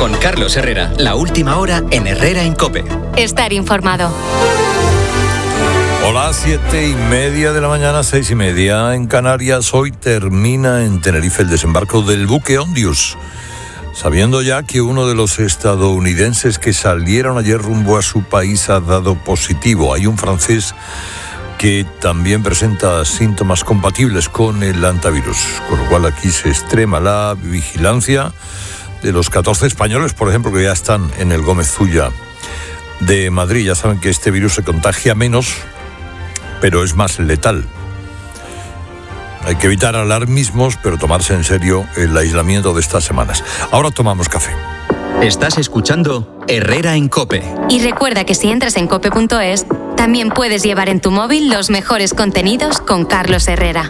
Con Carlos Herrera, la última hora en Herrera en COPE. Estar informado. Hola, 7:30 de la mañana, 6:30 en Canarias. Hoy termina en Tenerife el desembarco del buque Ondius, sabiendo ya que uno de los estadounidenses que salieron ayer rumbo a su país ha dado positivo. Hay un francés que también presenta síntomas compatibles con el hantavirus, con lo cual aquí se extrema la vigilancia de los 14 españoles, por ejemplo, que ya están en el Gómez Zulla de Madrid. Ya saben que este virus se contagia menos, pero es más letal. Hay que evitar alarmismos, pero tomarse en serio el aislamiento de estas semanas. Ahora tomamos café. Estás escuchando Herrera en COPE. Y recuerda que si entras en cope.es, también puedes llevar en tu móvil los mejores contenidos con Carlos Herrera.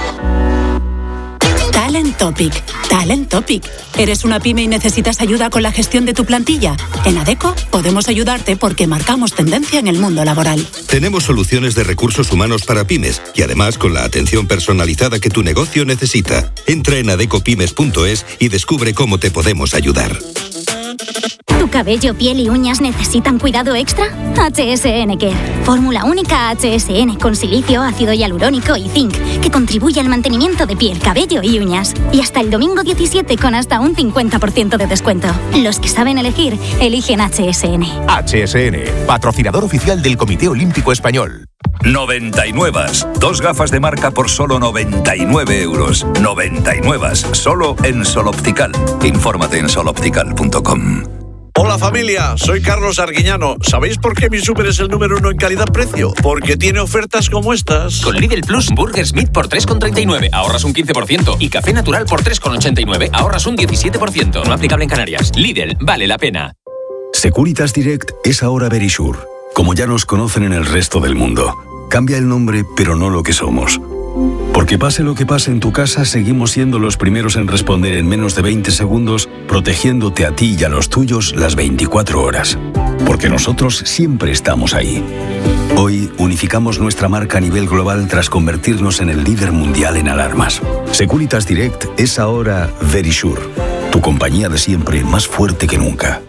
Talent Topic. Talent Topic. ¿Eres una pyme y necesitas ayuda con la gestión de tu plantilla? En Adecco podemos ayudarte porque marcamos tendencia en el mundo laboral. Tenemos soluciones de recursos humanos para pymes y además con la atención personalizada que tu negocio necesita. Entra en adecopymes.es y descubre cómo te podemos ayudar. ¿Tu cabello, piel y uñas necesitan cuidado extra? HSN Care. Fórmula única HSN con silicio, ácido hialurónico y zinc, que contribuye al mantenimiento de piel, cabello y uñas. Y hasta el domingo 17 con hasta un 50% de descuento. Los que saben elegir, eligen HSN. HSN, patrocinador oficial del Comité Olímpico Español. 99. 2 gafas de marca por solo 99 euros. 99. Solo en Sol Optical. Infórmate en soloptical.com. Hola familia, soy Carlos Arguiñano. ¿Sabéis por qué mi súper es el número 1 en calidad-precio? Porque tiene ofertas como estas. Con Lidl Plus, Burger Smith por 3,39, ahorras un 15%. Y Café Natural por 3,89, ahorras un 17%. No aplicable en Canarias. Lidl, vale la pena. Securitas Direct es ahora Verisure, como ya nos conocen en el resto del mundo. Cambia el nombre, pero no lo que somos. Porque pase lo que pase en tu casa, seguimos siendo los primeros en responder en menos de 20 segundos, protegiéndote a ti y a los tuyos las 24 horas. Porque nosotros siempre estamos ahí. Hoy unificamos nuestra marca a nivel global tras convertirnos en el líder mundial en alarmas. Securitas Direct es ahora Verisure, tu compañía de siempre más fuerte que nunca.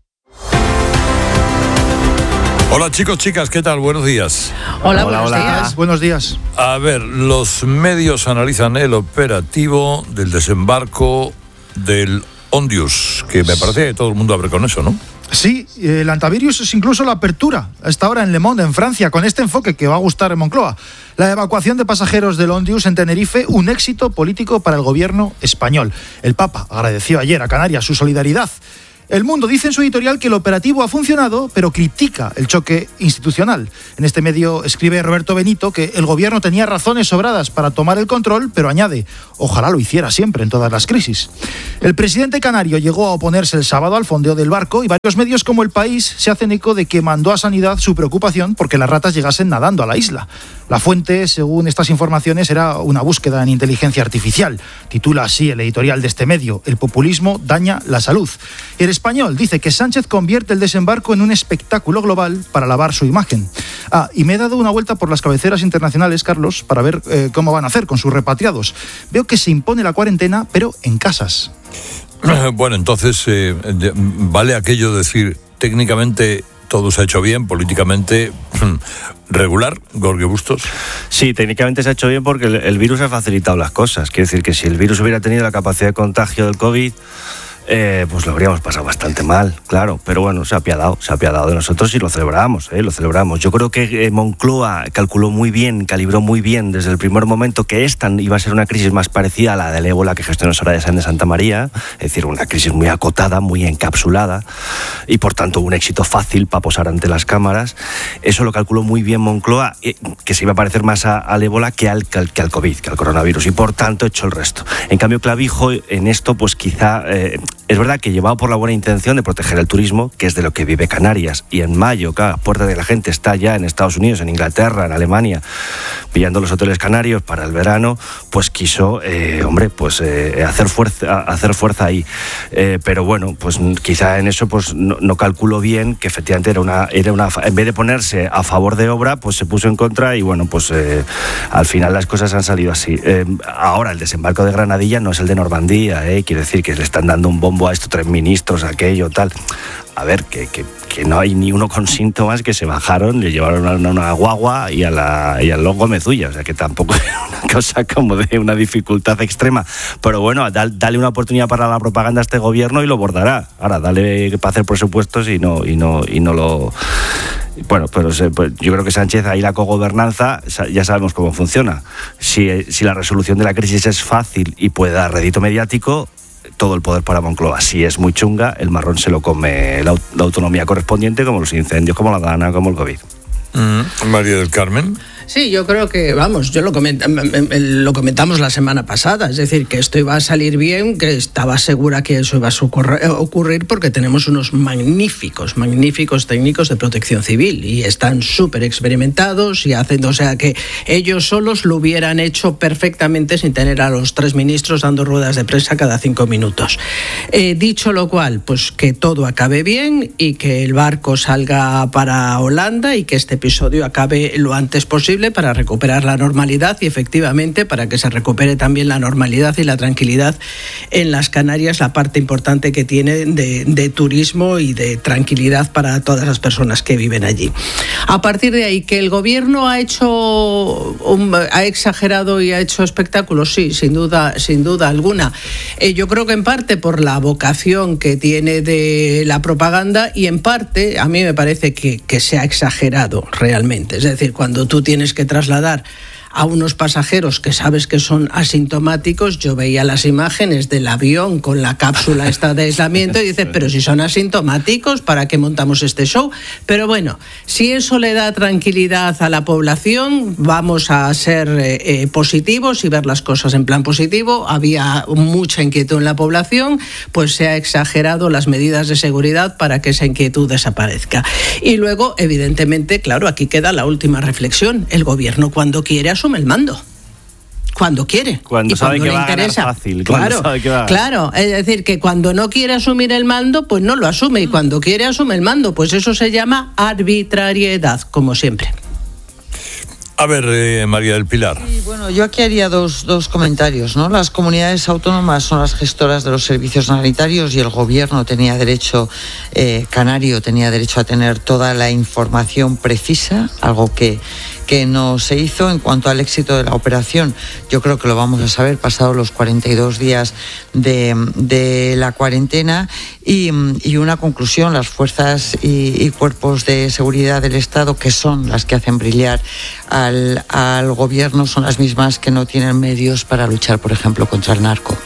Hola chicos, chicas, ¿qué tal? Buenos días. Hola, buenos días. Buenos días. A ver, los medios analizan el operativo del desembarco del Ondius, que me parece que todo el mundo abre con eso, ¿no? Sí, el hantavirus es incluso la apertura, a esta hora en Le Monde, en Francia, con este enfoque que va a gustar en Moncloa. La evacuación de pasajeros del Ondius en Tenerife, un éxito político para el gobierno español. El Papa agradeció ayer a Canarias su solidaridad. El Mundo dice en su editorial que el operativo ha funcionado, pero critica el choque institucional. En este medio escribe Roberto Benito que el gobierno tenía razones sobradas para tomar el control, pero añade, ojalá lo hiciera siempre en todas las crisis. El presidente canario llegó a oponerse el sábado al fondeo del barco y varios medios como El País se hacen eco de que mandó a Sanidad su preocupación porque las ratas llegasen nadando a la isla. La fuente, según estas informaciones, era una búsqueda en inteligencia artificial. Titula así el editorial de este medio, El populismo daña la salud. El Español dice que Sánchez convierte el desembarco en un espectáculo global para lavar su imagen. Y me he dado una vuelta por las cabeceras internacionales, Carlos, para ver cómo van a hacer con sus repatriados. Veo que se impone la cuarentena, pero en casas. Bueno, entonces, vale aquello de decir, técnicamente todo se ha hecho bien, políticamente regular, Jorge Bustos. Sí, técnicamente se ha hecho bien porque el virus ha facilitado las cosas. Quiere decir que si el virus hubiera tenido la capacidad de contagio del COVID, pues lo habríamos pasado bastante mal, claro, pero bueno, se ha apiadado de nosotros y lo celebramos. Yo creo que Moncloa calculó muy bien, calibró muy bien desde el primer momento que esta iba a ser una crisis más parecida a la del ébola que gestionó Soraya Sáenz de Santa María, es decir, una crisis muy acotada, muy encapsulada y por tanto un éxito fácil para posar ante las cámaras. Eso lo calculó muy bien Moncloa, que se iba a parecer más al ébola que al COVID, que al coronavirus, y por tanto echó el resto. En cambio, Clavijo en esto pues quizá... es verdad que llevado por la buena intención de proteger el turismo, que es de lo que vive Canarias, y en mayo, cada puerta de la gente está ya en Estados Unidos, en Inglaterra, en Alemania, pillando los hoteles canarios para el verano, pues quiso, hacer fuerza ahí. Pero bueno, pues quizá en eso pues no calculó bien que efectivamente era una en vez de ponerse a favor de obra, pues se puso en contra y bueno, pues al final las cosas han salido así. Ahora el desembarco de Granadilla no es el de Normandía, quiere decir que le están dando un bombo bombo a esto, 3 ministros, aquello, tal. A ver, que no hay ni uno con síntomas, que se bajaron, le llevaron a una guagua y al Los Gómez Ulla, o sea que tampoco es una cosa como de una dificultad extrema. Pero bueno, dale una oportunidad para la propaganda a este gobierno y lo bordará. Ahora, dale para hacer presupuestos y no lo... Bueno, pero pues yo creo que Sánchez, ahí la cogobernanza, ya sabemos cómo funciona. Si la resolución de la crisis es fácil y puede dar rédito mediático, todo el poder para Moncloa. Si es muy chunga, el marrón se lo come la autonomía correspondiente, como los incendios, como la Dana, como el COVID. María del Carmen. Sí, yo creo que, vamos, lo comentamos la semana pasada, es decir, que esto iba a salir bien, que estaba segura que eso iba a ocurrir porque tenemos unos magníficos técnicos de protección civil y están súper experimentados y hacen, o sea, que ellos solos lo hubieran hecho perfectamente sin tener a los 3 ministros dando ruedas de prensa cada 5 minutos. Dicho lo cual, pues que todo acabe bien y que el barco salga para Holanda y que este episodio acabe lo antes posible para recuperar la normalidad y efectivamente para que se recupere también la normalidad y la tranquilidad en las Canarias, la parte importante que tiene de turismo y de tranquilidad para todas las personas que viven allí. A partir de ahí, que el gobierno ha exagerado y ha hecho espectáculos, sí, sin duda alguna. Yo creo que en parte por la vocación que tiene de la propaganda y en parte a mí me parece que se ha exagerado realmente. Es decir, cuando tú tienes que trasladar a unos pasajeros que sabes que son asintomáticos, yo veía las imágenes del avión con la cápsula esta de aislamiento y dices, pero si son asintomáticos, ¿para qué montamos este show? Pero bueno, si eso le da tranquilidad a la población, vamos a ser positivos y ver las cosas en plan positivo. Había mucha inquietud en la población, pues se ha exagerado las medidas de seguridad para que esa inquietud desaparezca. Y luego, evidentemente, claro, aquí queda la última reflexión. El gobierno, cuando quiere, asume el mando. Cuando quiere. Cuando sabe que va a ganar fácil. Claro, es decir, que cuando no quiere asumir el mando, pues no lo asume. Y cuando quiere, asume el mando. Pues eso se llama arbitrariedad, como siempre. A ver, María del Pilar. Sí, bueno, yo aquí haría dos comentarios, ¿no? Las comunidades autónomas son las gestoras de los servicios sanitarios y el gobierno tenía derecho, canario tenía derecho a tener toda la información precisa, algo que no se hizo. En cuanto al éxito de la operación, yo creo que lo vamos a saber pasados los 42 días de la cuarentena. Y una conclusión, las fuerzas y cuerpos de seguridad del Estado, que son las que hacen brillar al gobierno, son las mismas que no tienen medios para luchar, por ejemplo, contra el narco.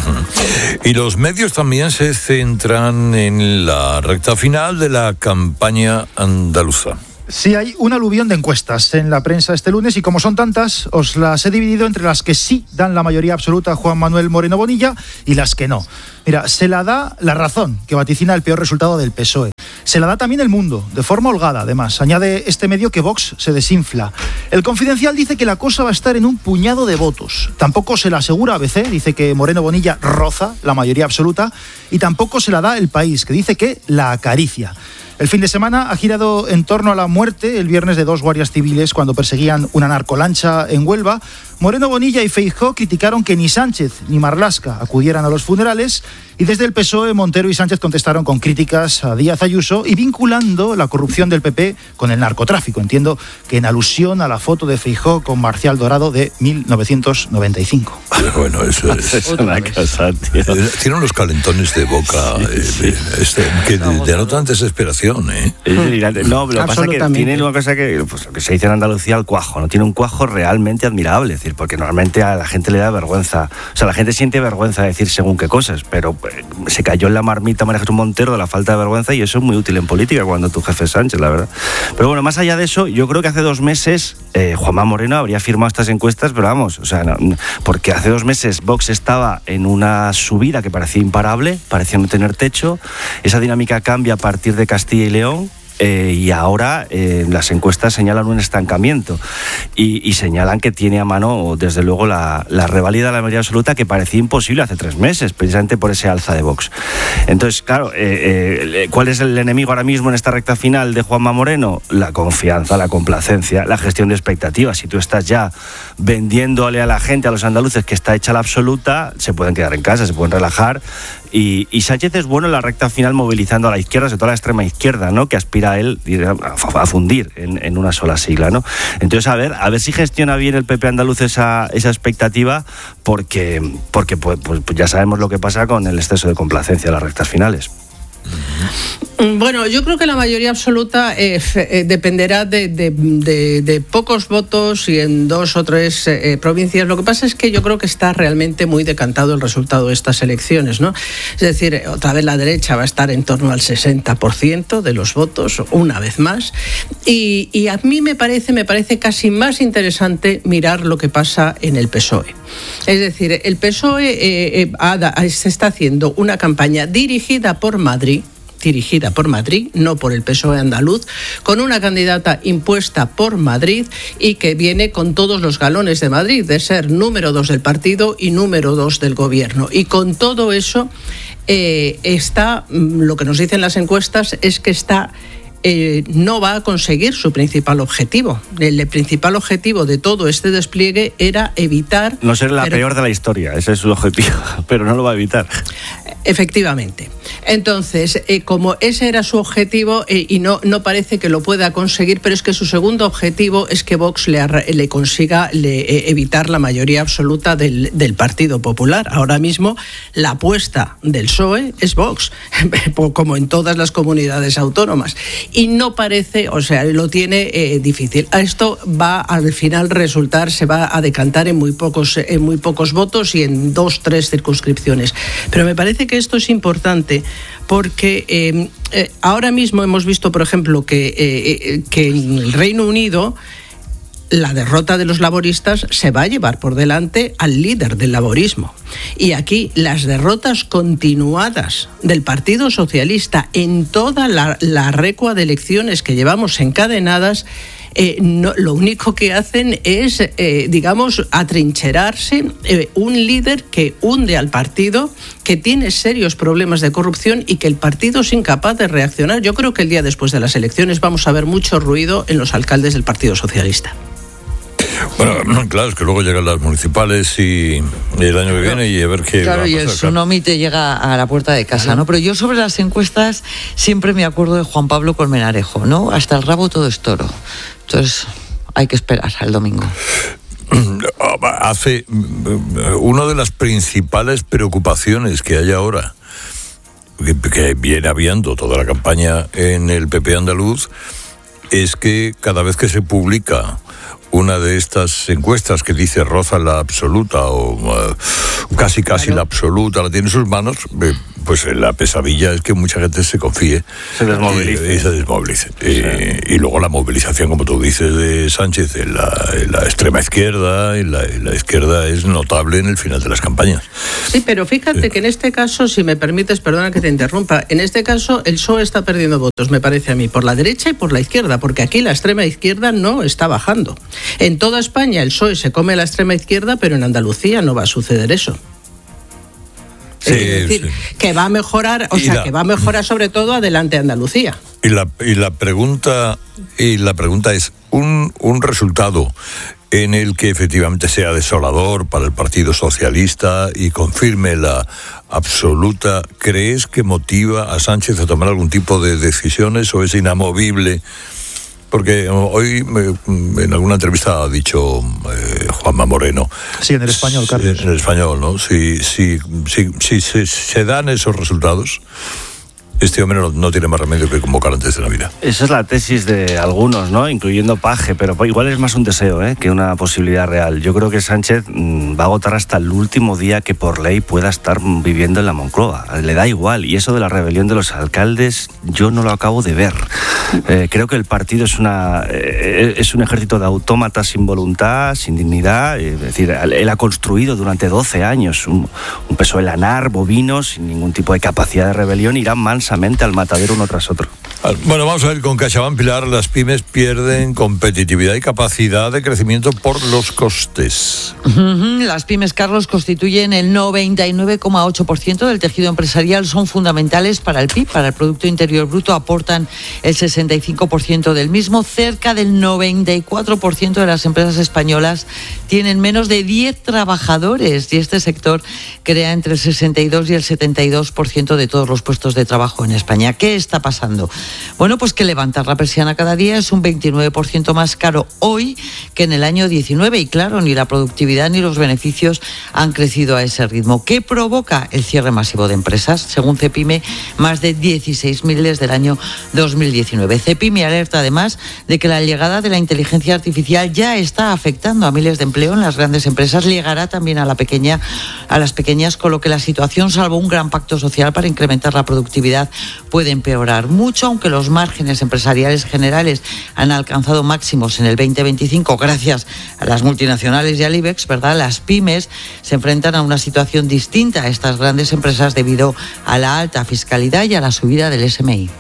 Y los medios también se centran en la recta final de la campaña andaluza. Sí, hay un aluvión de encuestas en la prensa este lunes y como son tantas, os las he dividido entre las que sí dan la mayoría absoluta a Juan Manuel Moreno Bonilla y las que no. Mira, se la da La Razón, que vaticina el peor resultado del PSOE. Se la da también El Mundo, de forma holgada, además. Añade este medio que Vox se desinfla. El Confidencial dice que la cosa va a estar en un puñado de votos. Tampoco se la asegura ABC, dice que Moreno Bonilla roza la mayoría absoluta. Y tampoco se la da El País, que dice que la acaricia. El fin de semana ha girado en torno a la muerte el viernes de 2 guardias civiles cuando perseguían una narcolancha en Huelva. Moreno Bonilla y Feijóo criticaron que ni Sánchez ni Marlaska acudieran a los funerales y desde el PSOE Montero y Sánchez contestaron con críticas a Díaz Ayuso y vinculando la corrupción del PP con el narcotráfico. Entiendo que en alusión a la foto de Feijóo con Marcial Dorado de 1995. Bueno, eso es una cosa, tío. Tiene unos calentones de boca que denotan desesperación, ¿eh? No, pero lo que pasa es que tiene una cosa que se dice en Andalucía, el cuajo, ¿no? Tiene un cuajo realmente admirable, es decir, porque normalmente a la gente le da vergüenza, o sea, la gente siente vergüenza de decir según qué cosas, pero se cayó en la marmita María Jesús Montero de la falta de vergüenza y eso es muy útil en política cuando tu jefe es Sánchez, la verdad. Pero bueno, más allá de eso, yo creo que hace 2 meses Juanma Moreno habría firmado estas encuestas, pero vamos, o sea, no, porque hace 2 meses Vox estaba en una subida que parecía imparable, parecía no tener techo, esa dinámica cambia a partir de Castilla y León. Y ahora las encuestas señalan un estancamiento y señalan que tiene a mano, desde luego, la reválida de la mayoría absoluta que parecía imposible hace 3 meses, precisamente por ese alza de Vox. Entonces, claro, ¿cuál es el enemigo ahora mismo en esta recta final de Juanma Moreno? La confianza, la complacencia, la gestión de expectativas. Si tú estás ya vendiéndole a la gente, a los andaluces, que está hecha la absoluta, se pueden quedar en casa, se pueden relajar Y Sánchez es bueno en la recta final movilizando a la izquierda, sobre todo a la extrema izquierda, ¿no? Que aspira a él a fundir en una sola sigla, ¿no? Entonces, a ver si gestiona bien el PP andaluz esa expectativa, porque pues ya sabemos lo que pasa con el exceso de complacencia en las rectas finales. Bueno, yo creo que la mayoría absoluta dependerá de pocos votos y en 2 o 3 provincias. Lo que pasa es que yo creo que está realmente muy decantado el resultado de estas elecciones, ¿no? Es decir, otra vez la derecha va a estar en torno al 60% de los votos, una vez más. Y a mí me parece casi más interesante mirar lo que pasa en el PSOE. Es decir, el PSOE se está haciendo una campaña dirigida por Madrid, no por el PSOE andaluz, con una candidata impuesta por Madrid y que viene con todos los galones de Madrid, de ser número 2 del partido y número 2 del gobierno. Y con todo eso, lo que nos dicen las encuestas es que no va a conseguir su principal objetivo. El principal objetivo de todo este despliegue era evitar... No ser la peor de la historia, ese es su objetivo, pero no lo va a evitar. Efectivamente. Entonces, como ese era su objetivo y no parece que lo pueda conseguir, pero es que su segundo objetivo es que Vox le consiga evitar la mayoría absoluta del Partido Popular. Ahora mismo la apuesta del PSOE es Vox, como en todas las comunidades autónomas. Y no parece, lo tiene difícil. Esto va al final se va a decantar en muy pocos votos y en 2 o 3 circunscripciones. Pero me parece que esto es importante porque ahora mismo hemos visto, por ejemplo, que en el Reino Unido la derrota de los laboristas se va a llevar por delante al líder del laborismo. Y aquí las derrotas continuadas del Partido Socialista en toda la recua de elecciones que llevamos encadenadas, lo único que hacen es, atrincherarse un líder que hunde al partido, que tiene serios problemas de corrupción y que el partido es incapaz de reaccionar. Yo creo que el día después de las elecciones vamos a ver mucho ruido en los alcaldes del Partido Socialista. Bueno, claro, es que luego llegan las municipales y el año que viene y a ver qué va a pasar. Claro, y el tsunami te llega a la puerta de casa, ¿no? Pero yo sobre las encuestas siempre me acuerdo de Juan Pablo Colmenarejo, ¿no? Hasta el rabo todo es toro. Entonces hay que esperar al domingo. Una de las principales preocupaciones que hay ahora, que viene habiendo toda la campaña en el PP andaluz, es que cada vez que se publica una de estas encuestas que dice roza la absoluta o casi la absoluta, la tiene en sus manos, pues la pesadilla es que mucha gente se confíe, se desmovilice. Y luego la movilización, como tú dices, de Sánchez en la extrema izquierda, y la izquierda es notable en el final de las campañas. Sí, pero fíjate que en este caso, si me permites, perdona que te interrumpa, en este caso el PSOE está perdiendo votos, me parece a mí, por la derecha y por la izquierda, porque aquí la extrema izquierda no está bajando. En toda España el PSOE se come la extrema izquierda, pero en Andalucía no va a suceder eso. Sí, es decir, que va a mejorar, que va a mejorar sobre todo adelante Andalucía. Y la pregunta es un resultado en el que efectivamente sea desolador para el Partido Socialista y confirme la absoluta. ¿Crees que motiva a Sánchez a tomar algún tipo de decisiones o es inamovible? Porque hoy en alguna entrevista ha dicho Juanma Moreno. Sí, en el Español, Carlos. En el Español, ¿no? Si se dan esos resultados, este hombre no tiene más remedio que convocar antes de Navidad. Esa es la tesis de algunos, ¿no? Incluyendo Paje, pero igual es más un deseo, que una posibilidad real. Yo creo que Sánchez va a agotar hasta el último día que por ley pueda estar viviendo en la Moncloa. Le da igual. Y eso de la rebelión de los alcaldes, yo no lo acabo de ver. Creo que el partido es un ejército de autómatas sin voluntad, sin dignidad. Es decir, él ha construido durante 12 años un PSOE lanar, bovino, sin ningún tipo de capacidad de rebelión, irán mansamente al matadero uno tras otro. Bueno, vamos a ver con CaixaBank, Pilar. Las pymes pierden competitividad y capacidad de crecimiento por los costes. Las pymes, Carlos, constituyen el 99,8% del tejido empresarial, son fundamentales para el PIB, para el Producto Interior Bruto, aportan el 65% del mismo. Cerca del 94% de las empresas españolas tienen menos de 10 trabajadores y este sector crea entre el 62 y el 72% de todos los puestos de trabajo en España. ¿Qué está pasando? Bueno, pues que levantar la persiana cada día es un 29% más caro hoy que en el año 19 y claro, ni la productividad ni los beneficios han crecido a ese ritmo. ¿Qué provoca el cierre masivo de empresas? Según Cepime, más de 16.000 desde el año 2019. Cepime alerta además de que la llegada de la inteligencia artificial ya está afectando a miles de empleo en las grandes empresas, llegará también a las pequeñas, con lo que la situación, salvo un gran pacto social para incrementar la productividad, puede empeorar mucho, aunque los márgenes empresariales generales han alcanzado máximos en el 2025 gracias a las multinacionales y al IBEX, ¿verdad? Las pymes se enfrentan a una situación distinta a estas grandes empresas debido a la alta fiscalidad y a la subida del SMI.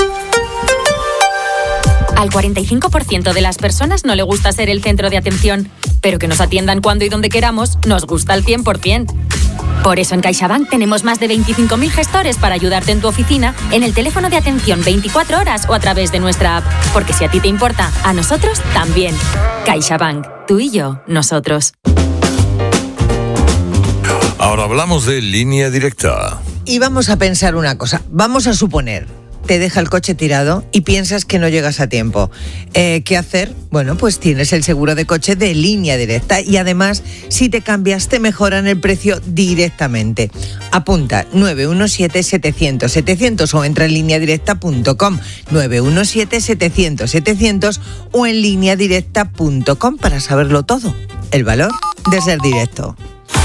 Al 45% de las personas no le gusta ser el centro de atención, pero que nos atiendan cuando y donde queramos nos gusta al 100%. Por eso en CaixaBank tenemos más de 25.000 gestores para ayudarte en tu oficina, en el teléfono de atención 24 horas o a través de nuestra app. Porque si a ti te importa, a nosotros también. CaixaBank, tú y yo, nosotros. Ahora hablamos de línea directa. Y vamos a pensar una cosa. Vamos a suponer, te deja el coche tirado y piensas que no llegas a tiempo. ¿Qué hacer? Bueno, pues tienes el seguro de coche de Línea Directa y además, si te cambias, te mejoran el precio directamente. Apunta 917-700-700 o entra en lineadirecta.com, 917-700-700 o en lineadirecta.com para saberlo todo. El valor de ser directo.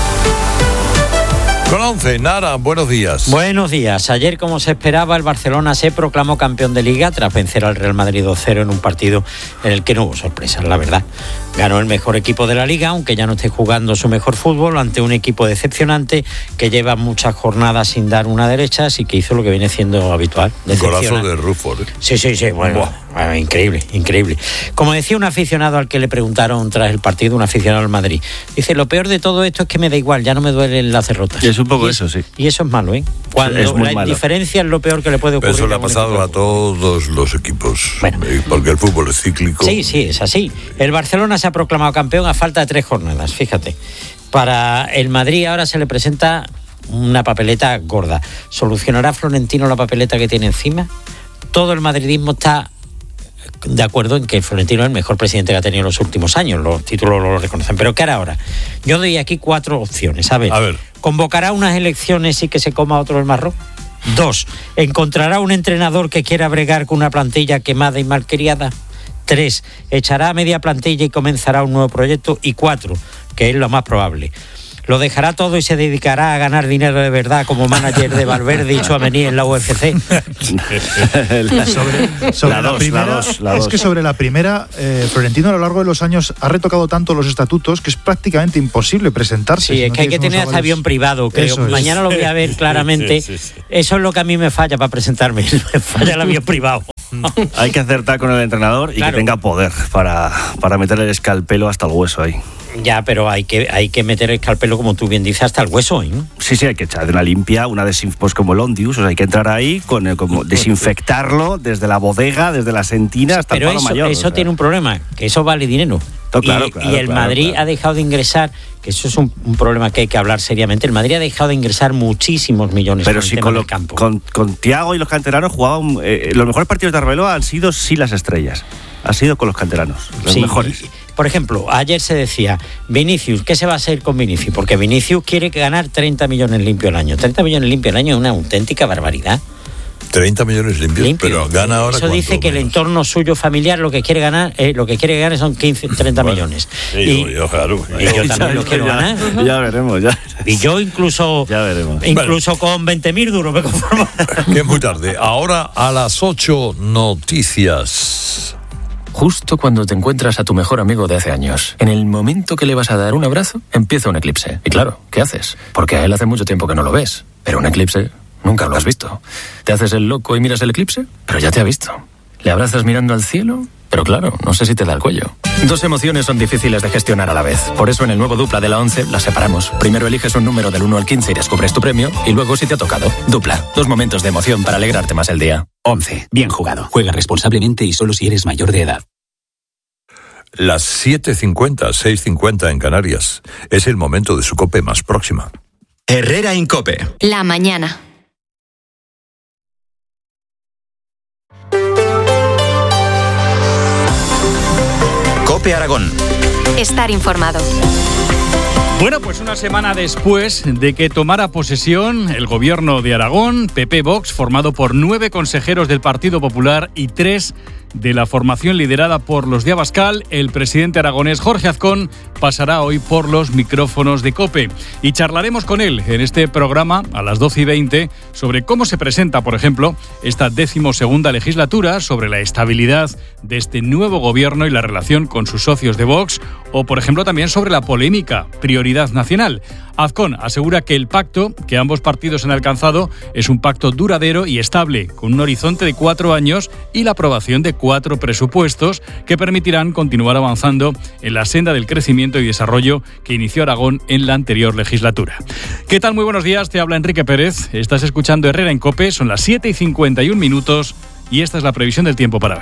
Con 11, Nara, buenos días. Buenos días. Ayer, como se esperaba, el Barcelona se proclamó campeón de Liga tras vencer al Real Madrid 2-0 en un partido en el que no hubo sorpresas, la verdad. Ganó el mejor equipo de la Liga, aunque ya no esté jugando su mejor fútbol, ante un equipo decepcionante que lleva muchas jornadas sin dar una derecha, así que hizo lo que viene siendo habitual. Golazo de Ruford. Sí, bueno, increíble. Como decía un aficionado al que le preguntaron tras el partido, un aficionado al Madrid, dice, lo peor de todo esto es que me da igual, ya no me duelen las derrotas. Y es un poco eso, sí. Y eso es malo, ¿eh? Cuando es muy la indiferencia es lo peor que le puede ocurrir. Eso le ha pasado a todos los equipos, porque el fútbol es cíclico. Sí, es así. El Barcelona se ha proclamado campeón a falta de 3 jornadas, fíjate. Para el Madrid ahora se le presenta una papeleta gorda. ¿Solucionará Florentino la papeleta que tiene encima? Todo el madridismo está de acuerdo en que Florentino es el mejor presidente que ha tenido en los últimos años, los títulos lo reconocen, pero ¿qué hará ahora? Yo doy aquí 4 opciones, a ver. ¿Convocará unas elecciones y que se coma otro el marrón? 2. ¿Encontrará un entrenador que quiera bregar con una plantilla quemada y malcriada? 3. ¿Echará a media plantilla y comenzará un nuevo proyecto? Y 4, que es lo más probable, ¿lo dejará todo y se dedicará a ganar dinero de verdad como manager de Valverde y Tchouaméni en la UFC? Sobre la primera, es que sobre la primera, Florentino a lo largo de los años ha retocado tanto los estatutos que es prácticamente imposible presentarse. Sí, es que hay que tener hasta avión privado, creo. Mañana lo voy a ver claramente. Sí. Eso es lo que a mí me falla para presentarme. Me falla el avión privado. Hay que acertar con el entrenador y que tenga poder para meter el escalpelo hasta el hueso ahí. Ya, pero hay que meter el escalpelo, como tú bien dices, hasta el hueso, ¿eh? Sí, hay que echar de una limpia, pues como el Ondius, o sea, hay que entrar ahí, como desinfectarlo desde la bodega, desde la sentina hasta el palo mayor. Pero eso tiene un problema, que eso vale dinero. Y el Madrid ha dejado de ingresar, que eso es un problema que hay que hablar seriamente. El Madrid ha dejado de ingresar muchísimos millones. Pero si con Thiago y los canteranos jugaban, los mejores partidos de Arbeloa han sido las estrellas. Ha sido con los canteranos, los mejores. Por ejemplo, ayer se decía, Vinicius, ¿qué se va a hacer con Vinicius? Porque Vinicius quiere ganar 30 millones limpios al año. 30 millones limpios al año es una auténtica barbaridad. 30 millones limpios, pero gana ahora. Eso dice que el entorno suyo familiar lo que quiere ganar son 30 millones. Sí, yo también lo quiero ganar. Ya veremos. Y yo incluso con 20.000 duros me conformo. Que es muy tarde. Ahora a las 8, noticias. Justo cuando te encuentras a tu mejor amigo de hace años, en el momento que le vas a dar un abrazo, empieza un eclipse. Y claro, ¿qué haces? Porque a él hace mucho tiempo que no lo ves. Pero un eclipse Nunca lo has visto. ¿Te haces el loco y miras el eclipse? Pero ya te ha visto. ¿Le abrazas mirando al cielo? Pero claro, no sé si te da el cuello. Dos emociones son difíciles de gestionar a la vez. Por eso en el nuevo Dupla de la 11 las separamos. Primero eliges un número del 1 al 15 y descubres tu premio. Y luego si te ha tocado. Dupla. 2 momentos de emoción para alegrarte más el día. 11. Bien jugado. Juega responsablemente y solo si eres mayor de edad. Las 7:50, 6:50 en Canarias. Es el momento de su COPE más próxima. Herrera en COPE. La mañana. COPE Aragón. Estar informado. Bueno, pues una semana después de que tomara posesión el gobierno de Aragón, PP-Vox, formado por 9 consejeros del Partido Popular y 3 de la formación liderada por los de Abascal, el presidente aragonés Jorge Azcón pasará hoy por los micrófonos de COPE. Y charlaremos con él en este programa a las 12:20 sobre cómo se presenta, por ejemplo, esta 12ª legislatura, sobre la estabilidad de este nuevo gobierno y la relación con sus socios de Vox, o por ejemplo también sobre la polémica prioridad nacional. Azcón asegura que el pacto que ambos partidos han alcanzado es un pacto duradero y estable, con un horizonte de 4 años y la aprobación de 4 presupuestos que permitirán continuar avanzando en la senda del crecimiento y desarrollo que inició Aragón en la anterior legislatura. ¿Qué tal? Muy buenos días, te habla Enrique Pérez. Estás escuchando Herrera en COPE, son las 7:51 y esta es la previsión del tiempo para hoy.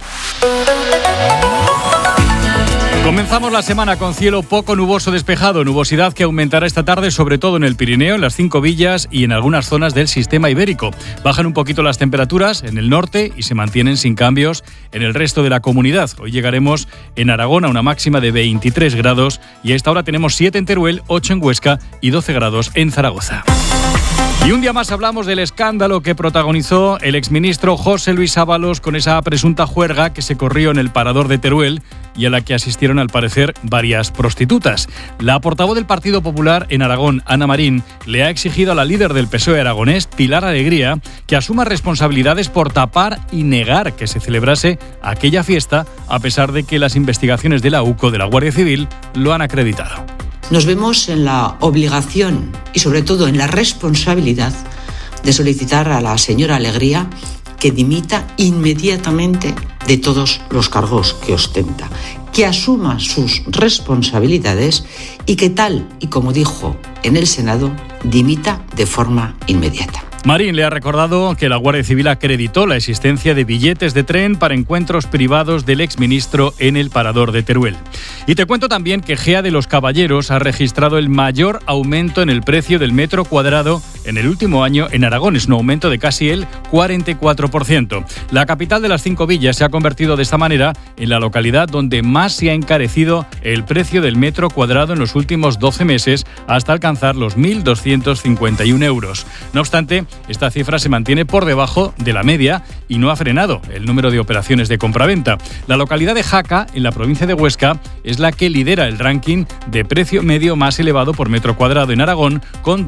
Comenzamos la semana con cielo poco nuboso despejado, nubosidad que aumentará esta tarde sobre todo en el Pirineo, en las 5 villas y en algunas zonas del sistema ibérico. Bajan un poquito las temperaturas en el norte y se mantienen sin cambios en el resto de la comunidad. Hoy llegaremos en Aragón a una máxima de 23 grados y a esta hora tenemos 7 en Teruel, 8 en Huesca y 12 grados en Zaragoza. Y un día más hablamos del escándalo que protagonizó el exministro José Luis Ábalos con esa presunta juerga que se corrió en el parador de Teruel y a la que asistieron al parecer varias prostitutas. La portavoz del Partido Popular en Aragón, Ana Marín, le ha exigido a la líder del PSOE aragonés, Pilar Alegría, que asuma responsabilidades por tapar y negar que se celebrase aquella fiesta, a pesar de que las investigaciones de la UCO, de la Guardia Civil, lo han acreditado. Nos vemos en la obligación y sobre todo en la responsabilidad de solicitar a la señora Alegría que dimita inmediatamente de todos los cargos que ostenta, que asuma sus responsabilidades y que, tal y como dijo en el Senado, dimita de forma inmediata. Marín le ha recordado que la Guardia Civil acreditó la existencia de billetes de tren para encuentros privados del exministro en el parador de Teruel. Y te cuento también que Gea de los Caballeros ha registrado el mayor aumento en el precio del metro cuadrado en el último año en Aragón. Es un aumento de casi el 44%. La capital de las 5 villas se ha convertido de esta manera en la localidad donde más se ha encarecido el precio del metro cuadrado en los últimos 12 meses hasta alcanzar los 1.251 euros. No obstante, esta cifra se mantiene por debajo de la media y no ha frenado el número de operaciones de compraventa. La localidad de Jaca, en la provincia de Huesca, es la que lidera el ranking de precio medio más elevado por metro cuadrado en Aragón, con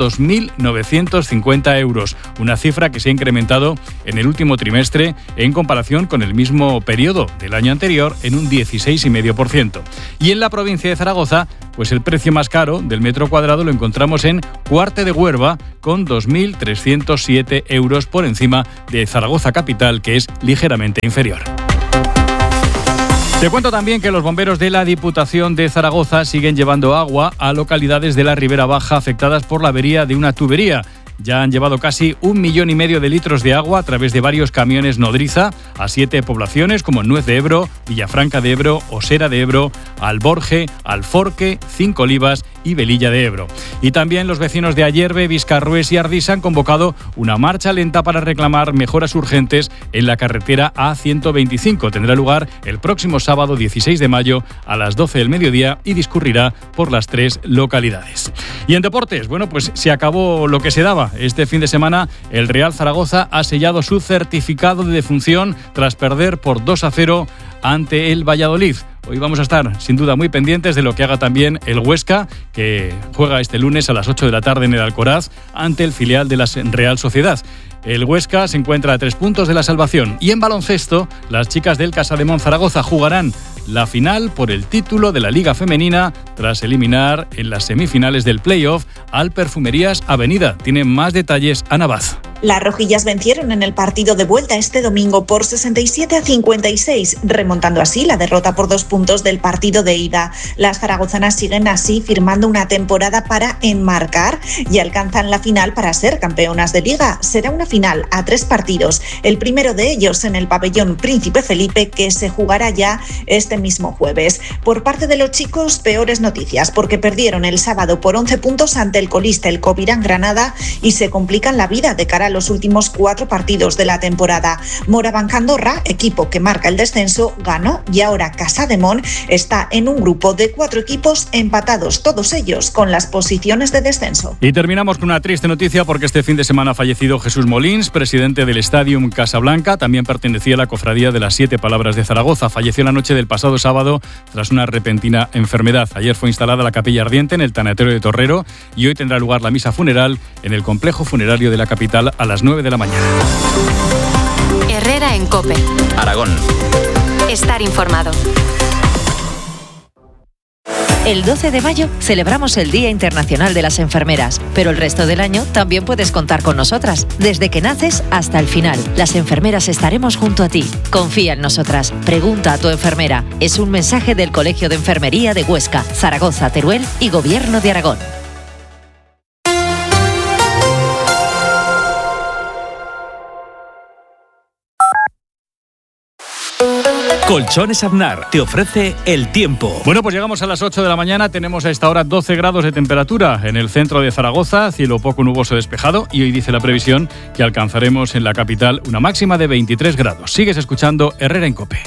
2.950 euros, una cifra que se ha incrementado en el último trimestre en comparación con el mismo periodo del año anterior en un 16,5%. Y en la provincia de Zaragoza, pues el precio más caro del metro cuadrado lo encontramos en Cuarte de Huerva, con 2.307 euros por encima de Zaragoza capital, que es ligeramente inferior. Te cuento también que los bomberos de la Diputación de Zaragoza siguen llevando agua a localidades de la Ribera Baja afectadas por la avería de una tubería. Ya han llevado casi 1,5 millones de litros de agua a través de varios camiones nodriza a 7 poblaciones como Nuez de Ebro, Villafranca de Ebro, Osera de Ebro, Alborge, Alforque, Cinco Olivas y Velilla de Ebro. Y también los vecinos de Ayerbe, Viscarrués y Ardís han convocado una marcha lenta para reclamar mejoras urgentes en la carretera A125. Tendrá lugar el próximo sábado 16 de mayo a las 12 del mediodía y discurrirá por las 3 localidades. Y en deportes, bueno, pues se acabó lo que se daba. Este fin de semana el Real Zaragoza ha sellado su certificado de defunción tras perder por 2-0 ante el Valladolid. Hoy vamos a estar, sin duda, muy pendientes de lo que haga también el Huesca, que juega este lunes a las 8 de la tarde en el Alcoraz ante el filial de la Real Sociedad. El Huesca se encuentra a 3 puntos de la salvación. Y en baloncesto, las chicas del Casademont Zaragoza jugarán la final por el título de la Liga Femenina tras eliminar en las semifinales del playoff al Perfumerías Avenida. Tiene más detalles Ana Vaz. Las rojillas vencieron en el partido de vuelta este domingo por 67-56, remontando así la derrota por 2 puntos del partido de ida. Las zaragozanas siguen así firmando una temporada para enmarcar y alcanzan la final para ser campeonas de Liga. Será una final a 3 partidos, el primero de ellos en el pabellón Príncipe Felipe, que se jugará ya este mismo jueves. Por parte de los chicos, peores noticias, porque perdieron el sábado por 11 puntos ante el colista el Covirán Granada y se complican la vida de cara a los últimos 4 partidos de la temporada. Moraván Andorra, equipo que marca el descenso, ganó y ahora Casademón está en un grupo de 4 equipos empatados, todos ellos con las posiciones de descenso. Y terminamos con una triste noticia porque este fin de semana ha fallecido Jesús Molins, presidente del Stadium Casablanca, también pertenecía a la cofradía de las 7 Palabras de Zaragoza. Falleció la noche del pasado sábado tras una repentina enfermedad. Ayer fue instalada la capilla ardiente en el tanatorio de Torrero y hoy tendrá lugar la misa funeral en el complejo funerario de la capital a las 9 de la mañana. Herrera en COPE. Aragón. Estar informado. El 12 de mayo celebramos el Día Internacional de las Enfermeras, pero el resto del año también puedes contar con nosotras, desde que naces hasta el final. Las enfermeras estaremos junto a ti. Confía en nosotras. Pregunta a tu enfermera. Es un mensaje del Colegio de Enfermería de Huesca, Zaragoza, Teruel y Gobierno de Aragón. Colchones Aznar te ofrece el tiempo. Bueno, pues llegamos a las 8 de la mañana, tenemos a esta hora 12 grados de temperatura en el centro de Zaragoza, cielo poco nuboso despejado y hoy dice la previsión que alcanzaremos en la capital una máxima de 23 grados. Sigues escuchando Herrera en COPE.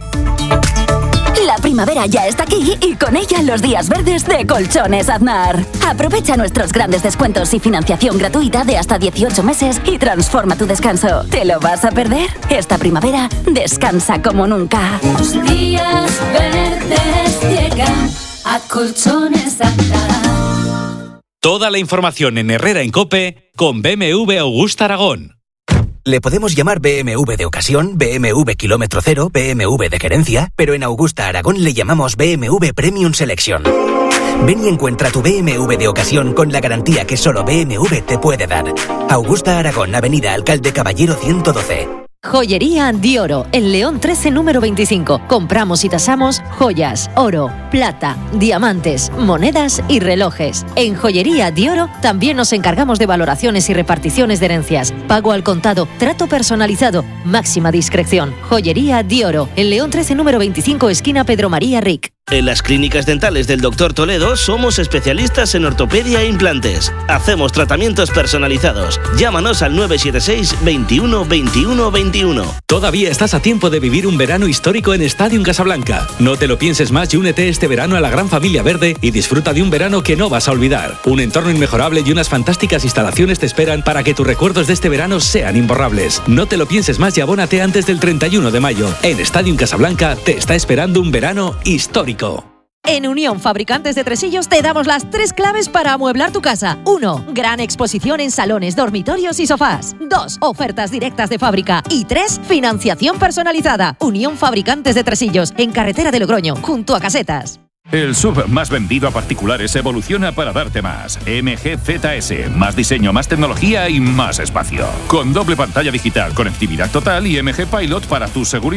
La primavera ya está aquí y con ella los días verdes de Colchones Aznar. Aprovecha nuestros grandes descuentos y financiación gratuita de hasta 18 meses y transforma tu descanso. ¿Te lo vas a perder? Esta primavera descansa como nunca. Los días verdes llegan a Colchones Aznar. Toda la información en Herrera en COPE con BMW Augusta Aragón. Le podemos llamar BMW de ocasión, BMW kilómetro cero, BMW de gerencia, pero en Augusta Aragón le llamamos BMW Premium Selection. Ven y encuentra tu BMW de ocasión con la garantía que solo BMW te puede dar. Augusta Aragón, Avenida Alcalde Caballero 112. Joyería Di Oro, en León 13, número 25. Compramos y tasamos joyas, oro, plata, diamantes, monedas y relojes. En Joyería Di Oro también nos encargamos de valoraciones y reparticiones de herencias. Pago al contado, trato personalizado, máxima discreción. Joyería Di Oro, en León 13, número 25, esquina Pedro María Ric. En las clínicas dentales del Dr. Toledo somos especialistas en ortopedia e implantes. Hacemos tratamientos personalizados. Llámanos al 976 21 21 21. Todavía estás a tiempo de vivir un verano histórico en Stadium Casablanca. No te lo pienses más y únete este verano a la gran familia verde y disfruta de un verano que no vas a olvidar. Un entorno inmejorable y unas fantásticas instalaciones te esperan para que tus recuerdos de este verano sean imborrables. No te lo pienses más y abónate antes del 31 de mayo. En Stadium Casablanca te está esperando un verano histórico. En Unión Fabricantes de Tresillos te damos las 3 claves para amueblar tu casa. 1. Gran exposición en salones, dormitorios y sofás. 2. Ofertas directas de fábrica. Y 3. Financiación personalizada. Unión Fabricantes de Tresillos, en carretera de Logroño, junto a Casetas. El SUV más vendido a particulares evoluciona para darte más. MG ZS, más diseño, más tecnología y más espacio. Con doble pantalla digital, conectividad total y MG Pilot para tu seguridad.